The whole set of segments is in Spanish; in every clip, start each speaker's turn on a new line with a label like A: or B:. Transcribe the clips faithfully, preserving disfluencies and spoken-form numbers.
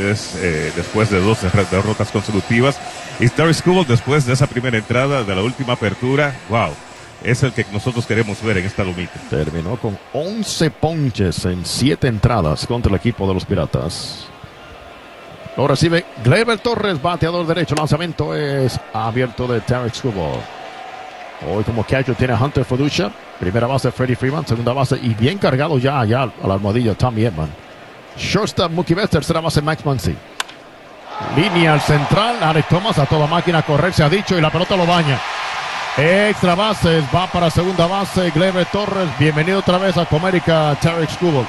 A: es eh, después de dos derrotas consecutivas. Y Tarik Skubal, después de esa primera entrada de la última apertura, wow, es el que nosotros queremos ver en esta lomita.
B: Terminó con once ponches en siete entradas contra el equipo de los Piratas. Lo recibe Gleyber Torres, bateador derecho. Lanzamiento es abierto de Tarik Skubal. Hoy como catcher tiene a Hunter Feduccia. Primera base Freddie Freeman, segunda base y bien cargado ya allá a la almohadilla Tommy Edman. Shortstop Mookie Betts, tercera base Max Muncy. Línea al central, Alek Thomas a toda máquina a correr, se ha dicho, y la pelota lo baña. Extra bases, va para segunda base Gleyber Torres. Bienvenido otra vez a Comerica Tarik Skubal.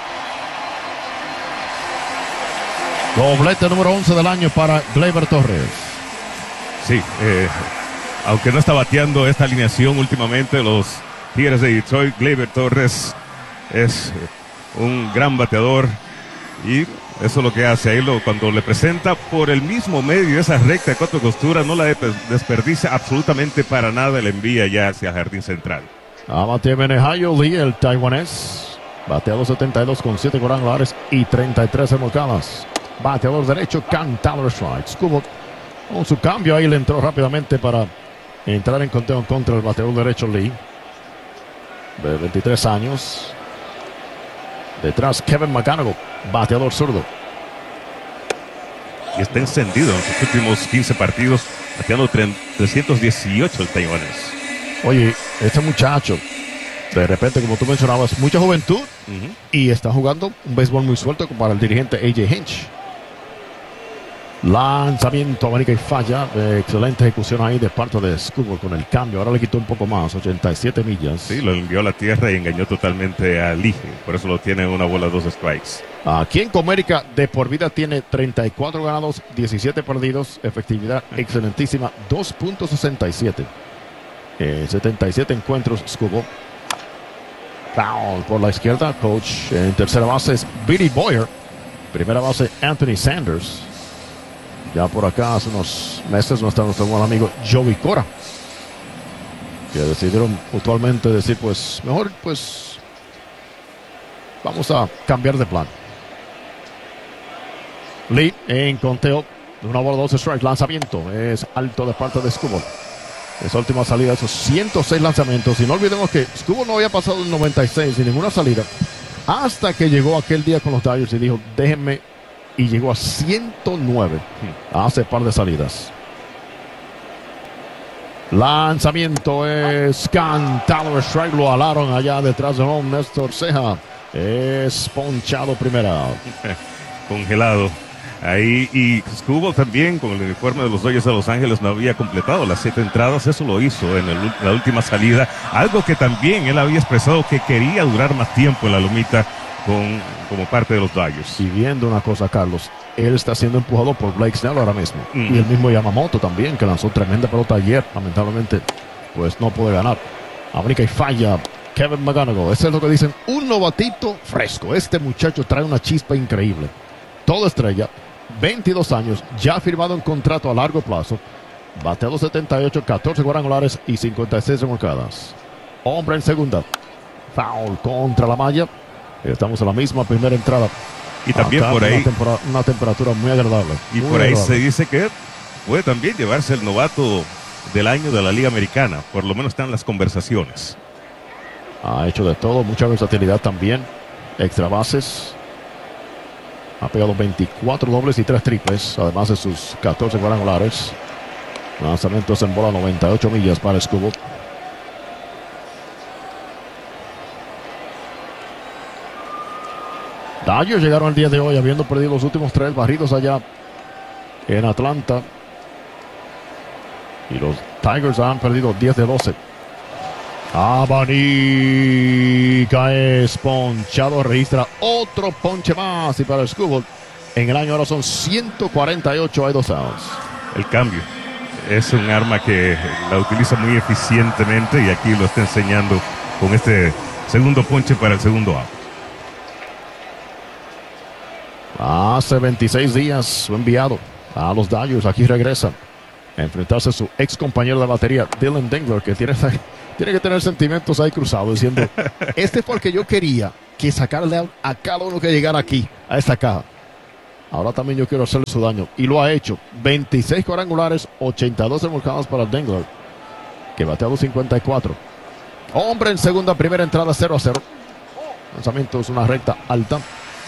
B: Doblete número once del año para Gleyber Torres.
A: Sí, eh, aunque no está bateando esta alineación últimamente, los Tigres de Detroit, Gleyber Torres es un gran bateador y eso es lo que hace ahí, lo, cuando le presenta por el mismo medio esa recta de cuatro costuras, no la desperdicia absolutamente para nada, le envía ya hacia Jardín Central.
B: Abate Benehayo Lee, el taiwanés, bateador setenta y dos con siete cuadrangulares y treinta y tres remolcadas. Bateador derecho, cantador strike. Skubal con su cambio ahí le entró rápidamente para entrar en conteo contra el bateador derecho Lee, de veintitrés años. Detrás Kevin McGonigal, bateador zurdo.
A: Y está encendido en sus últimos quince partidos, bateando trescientos dieciocho el taiwanés.
B: Oye, este muchacho, de repente, como tú mencionabas, mucha juventud, uh-huh, y está jugando un béisbol muy suelto para el dirigente A J Hinch. Lanzamiento americano y falla. Eh, excelente ejecución ahí de parte de Skubal con el cambio. Ahora le quitó un poco más, ochenta y siete millas.
A: Sí, lo envió a la tierra y engañó totalmente a Lige. Por eso lo tiene en una bola, dos strikes.
B: Aquí en Comerica de por vida tiene treinta y cuatro ganados, diecisiete perdidos. Efectividad excelentísima, dos punto sesenta y siete. Eh, setenta y siete encuentros Skubal. Foul por la izquierda. Coach en tercera base es Billy Boyer. Primera base Anthony Sanders. Ya por acá hace unos meses no está nuestro buen amigo Joey Cora, que decidieron mutuamente decir, pues mejor pues vamos a cambiar de plan. Lee en conteo de una bola, dos strikes. Lanzamiento es alto de parte de Skubal. Esa última salida, esos ciento seis lanzamientos. Y no olvidemos que Skubal no había pasado el noventa y seis sin ninguna salida hasta que llegó aquel día con los Dodgers y dijo, déjenme. Y llegó a ciento nueve hace par de salidas. Lanzamiento es cantado, strike, lo alaron allá detrás de home. Néstor Ceja es ponchado primera.
A: Congelado ahí, y Skubal también con el uniforme de los Dodgers de Los Ángeles no había completado las siete entradas. Eso lo hizo en el, la última salida, algo que también él había expresado que quería durar más tiempo en la lomita Con, como parte de los Dodgers.
B: Y viendo una cosa, Carlos, él está siendo empujado por Blake Snell ahora mismo. Mm. Y el mismo Yamamoto también, que lanzó tremenda pelota ayer. Lamentablemente, pues no puede ganar. Abrica y falla Kevin McGonigal. Eso es lo que dicen, un novatito fresco. Este muchacho trae una chispa increíble. Todo estrella, veintidós años, ya ha firmado un contrato a largo plazo. Bateado setenta y ocho, catorce cuadrangulares y cincuenta y seis remolcadas. Hombre en segunda. Foul contra la malla. Estamos en la misma primera entrada.
A: Y también acá por ahí.
B: Una, tempera una temperatura muy agradable.
A: Y
B: muy
A: por ahí
B: agradable.
A: Se dice que puede también llevarse el novato del año de la Liga Americana. Por lo menos están las conversaciones.
B: Ha hecho de todo, mucha versatilidad también. Extra bases. Ha pegado veinticuatro dobles y tres triples. Además de sus catorce cuadrangulares. Lanzamientos en bola, noventa y ocho millas para Skubal. Dodgers llegaron el día de hoy habiendo perdido los últimos tres barridos allá en Atlanta. Y los Tigers han perdido diez de doce. Abanica es ponchado, registra otro ponche más. Y para Skubal, en el año ahora son ciento cuarenta y ocho, hay dos outs.
A: El cambio es un arma que la utiliza muy eficientemente y aquí lo está enseñando con este segundo ponche para el segundo out.
B: Hace veintiséis días fue enviado a los Dodgers. Aquí regresa a enfrentarse a su ex compañero de batería, Dylan Dingler, que tiene, tiene que tener sentimientos ahí cruzados, diciendo, este fue el que yo quería que sacarle a cada uno que llegara aquí, a esta caja. Ahora también yo quiero hacerle su daño. Y lo ha hecho. veintiséis cuadrangulares, ochenta y dos remolcadas para Dengler, que bateado cincuenta y cuatro. Hombre en segunda, primera entrada, cero a cero. Lanzamiento es una recta alta.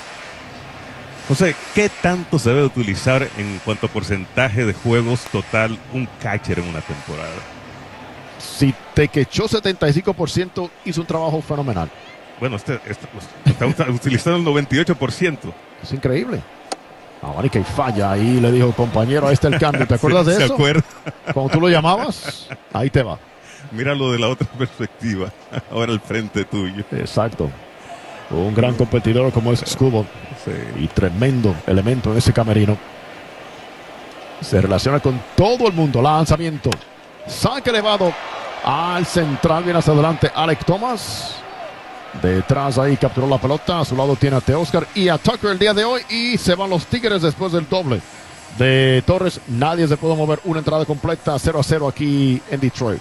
A: José, ¿qué tanto se debe utilizar en cuanto a porcentaje de juegos total un catcher en una temporada?
B: Si te quechó setenta y cinco por ciento, hizo un trabajo fenomenal.
A: Bueno, este, este está utilizando el noventa y ocho por ciento.
B: Es increíble. Abanica y falla. Ahí le dijo, compañero, ahí está el cambio. ¿Te acuerdas
A: sí,
B: de
A: ¿se
B: eso?
A: acuerda?
B: Cuando tú lo llamabas, ahí te va.
A: Míralo de la otra perspectiva. Ahora al frente tuyo.
B: Exacto. Un gran competidor como es Skubal.
A: Sí.
B: Y tremendo elemento en ese camerino. Se relaciona con todo el mundo. Lanzamiento. Saque elevado al central. Viene hacia adelante Alek Thomas. Detrás ahí capturó la pelota. A su lado tiene a Teoscar y a Tucker el día de hoy. Y se van los Tigres después del doble de Torres. Nadie se puede mover. Una entrada completa. cero a cero aquí en Detroit.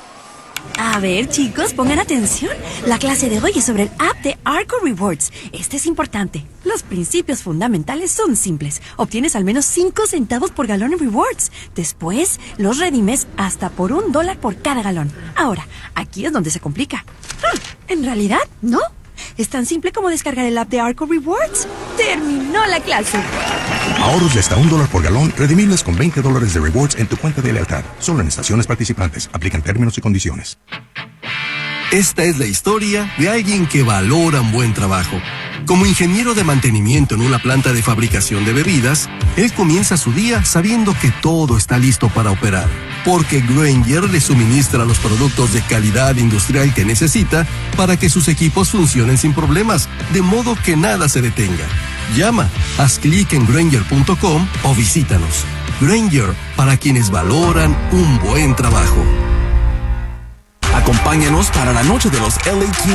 C: A ver, chicos, pongan atención. La clase de hoy es sobre el app de Arco Rewards. Este es importante. Los principios fundamentales son simples. Obtienes al menos cinco centavos por galón en rewards. Después, los redimes hasta por un dólar por cada galón. Ahora, aquí es donde se complica. Ah, en realidad, no. Es tan simple como descargar el app de Arco Rewards. ¡Terminó la clase!
D: Ahorros de hasta un dólar por galón, redimibles con veinte dólares de rewards en tu cuenta de lealtad. Solo en estaciones participantes. Aplican términos y condiciones.
E: Esta es la historia de alguien que valora un buen trabajo. Como ingeniero de mantenimiento en una planta de fabricación de bebidas, él comienza su día sabiendo que todo está listo para operar, porque Grainger le suministra los productos de calidad industrial que necesita para que sus equipos funcionen sin problemas, de modo que nada se detenga. Llama, haz clic en Grainger punto com o visítanos. Grainger, para quienes valoran un buen trabajo.
F: Acompáñanos para la noche de los L A Kings